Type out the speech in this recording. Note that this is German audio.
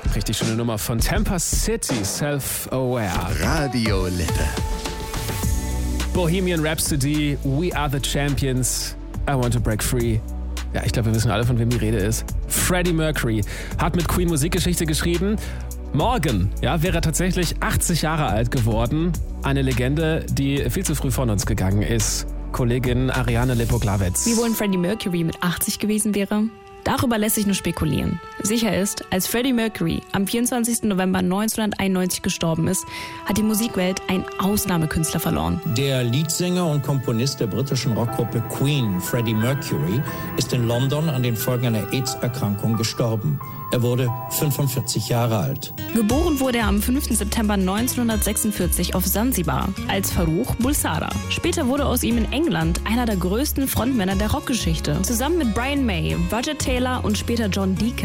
Richtig schöne Nummer von Tampa City, Self-Aware. Radio Lippe. Bohemian Rhapsody, We Are the Champions, I Want to Break Free. Ja, ich glaube, wir wissen alle, von wem die Rede ist. Freddie Mercury hat mit Queen Musikgeschichte geschrieben. Morgen, wäre er tatsächlich 80 Jahre alt geworden. Eine Legende, die viel zu früh von uns gegangen ist. Kollegin Ariane Lepoglavets. Wie wohl Freddie Mercury mit 80 gewesen wäre? Darüber lässt sich nur spekulieren. Sicher ist, als Freddie Mercury am 24. November 1991 gestorben ist, hat die Musikwelt einen Ausnahmekünstler verloren. Der Leadsänger und Komponist der britischen Rockgruppe Queen, Freddie Mercury, ist in London an den Folgen einer AIDS-Erkrankung gestorben. Er wurde 45 Jahre alt. Geboren wurde er am 5. September 1946 auf Sansibar als Farrokh Bulsara. Später wurde aus ihm in England einer der größten Frontmänner der Rockgeschichte. Zusammen mit Brian May, Roger Taylor und später John Deacon